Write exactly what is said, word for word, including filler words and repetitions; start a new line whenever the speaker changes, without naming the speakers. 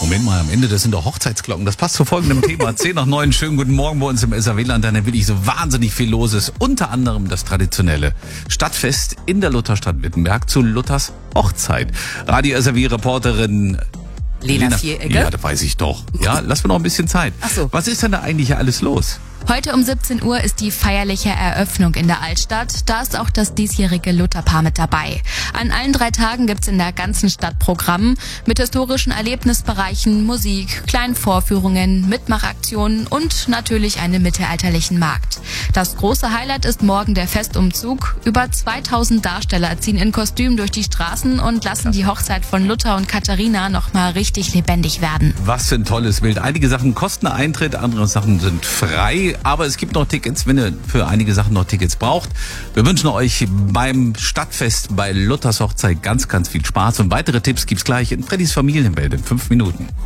Moment mal, am Ende, das sind doch Hochzeitsglocken. Das passt zu folgendem Thema. zehn nach neun, schönen guten Morgen bei uns im S R W-Land. Da wirklich so wahnsinnig viel los ist. Unter anderem das traditionelle Stadtfest in der Lutherstadt Wittenberg zu Luthers Hochzeit. Radio S R W-Reporterin
Lena,
Lena
Vieregger.
Ja, das weiß ich doch. Ja, lass mir noch ein bisschen Zeit.
Ach so.
Was ist denn da eigentlich hier alles los?
Heute um siebzehn Uhr ist die feierliche Eröffnung in der Altstadt. Da ist auch das diesjährige Lutherpaar mit dabei. An allen drei Tagen gibt's in der ganzen Stadt Programm mit historischen Erlebnisbereichen, Musik, kleinen Vorführungen, Mitmachaktionen und natürlich einem mittelalterlichen Markt. Das große Highlight ist morgen der Festumzug. Über zweitausend Darsteller ziehen in Kostüm durch die Straßen und lassen die Hochzeit von Luther und Katharina nochmal richtig lebendig werden.
Was für ein tolles Bild. Einige Sachen kosten Eintritt, andere Sachen sind frei. Aber es gibt noch Tickets, wenn ihr für einige Sachen noch Tickets braucht. Wir wünschen euch beim Stadtfest bei Luthers Hochzeit ganz, ganz viel Spaß. Und weitere Tipps gibt's gleich in Freddys Familienwelt in fünf Minuten.